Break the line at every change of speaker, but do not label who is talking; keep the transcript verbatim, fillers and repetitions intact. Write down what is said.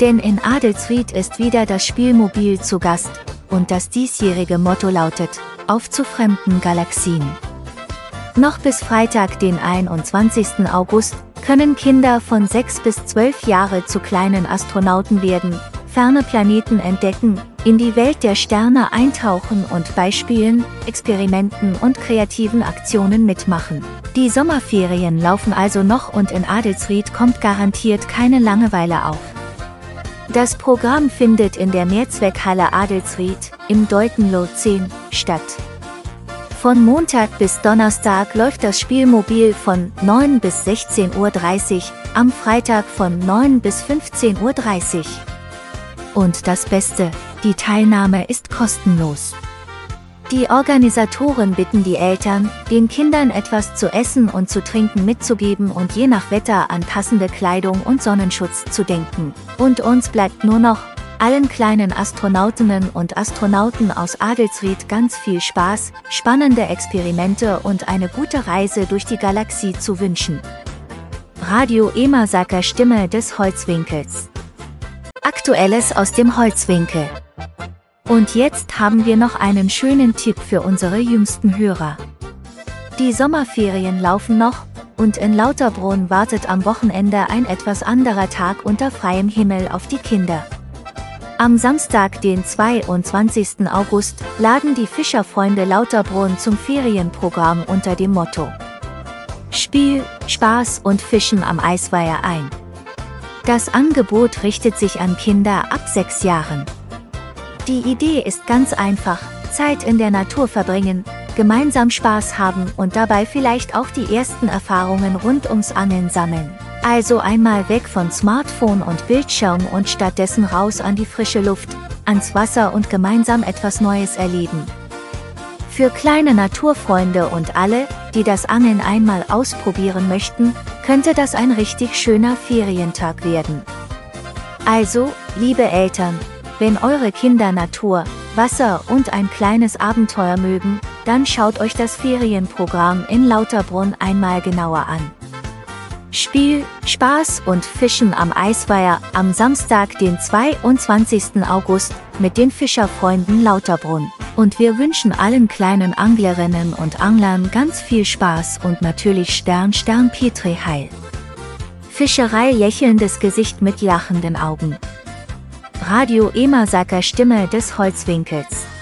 Denn in Adelsried ist wieder das Spielmobil zu Gast und das diesjährige Motto lautet: Auf zu fremden Galaxien. Noch bis Freitag, den einundzwanzigsten August, können Kinder von sechs bis zwölf Jahre zu kleinen Astronauten werden, ferne Planeten entdecken, in die Welt der Sterne eintauchen und bei Spielen, Experimenten und kreativen Aktionen mitmachen. Die Sommerferien laufen also noch und in Adelsried kommt garantiert keine Langeweile auf. Das Programm findet in der Mehrzweckhalle Adelsried im Deutenloh zehn statt. Von Montag bis Donnerstag läuft das Spielmobil von neun bis sechzehn Uhr dreißig, am Freitag von neun bis fünfzehn Uhr dreißig. Und das Beste, die Teilnahme ist kostenlos. Die Organisatoren bitten die Eltern, den Kindern etwas zu essen und zu trinken mitzugeben und je nach Wetter an passende Kleidung und Sonnenschutz zu denken. Und uns bleibt nur noch, allen kleinen Astronautinnen und Astronauten aus Adelsried ganz viel Spaß, spannende Experimente und eine gute Reise durch die Galaxie zu wünschen. Radio Emersaker, Stimme des Holzwinkels. Aktuelles aus dem Holzwinkel. Und jetzt haben wir noch einen schönen Tipp für unsere jüngsten Hörer. Die Sommerferien laufen noch, und in Lauterbrunn wartet am Wochenende ein etwas anderer Tag unter freiem Himmel auf die Kinder. Am Samstag, den zweiundzwanzigsten August, laden die Fischerfreunde Lauterbrunn zum Ferienprogramm unter dem Motto Spiel, Spaß und Fischen am Eisweiher ein. Das Angebot richtet sich an Kinder ab sechs Jahren. Die Idee ist ganz einfach: Zeit in der Natur verbringen, gemeinsam Spaß haben und dabei vielleicht auch die ersten Erfahrungen rund ums Angeln sammeln. Also einmal weg von Smartphone und Bildschirm und stattdessen raus an die frische Luft, ans Wasser und gemeinsam etwas Neues erleben. Für kleine Naturfreunde und alle, die das Angeln einmal ausprobieren möchten, könnte das ein richtig schöner Ferientag werden. Also, liebe Eltern, wenn eure Kinder Natur, Wasser und ein kleines Abenteuer mögen, dann schaut euch das Ferienprogramm in Lauterbrunn einmal genauer an. Spiel, Spaß und Fischen am Eisweiher am Samstag, den zweiundzwanzigsten August, mit den Fischerfreunden Lauterbrunn. Und wir wünschen allen kleinen Anglerinnen und Anglern ganz viel Spaß und natürlich Stern Stern Petri Heil. Fischerei, lächelndes Gesicht mit lachenden Augen. Radio Emersaker, Stimme des Holzwinkels.